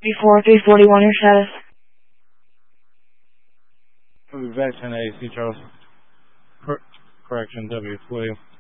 54 341, your status. Vector AC, Charles. Correction, W, William.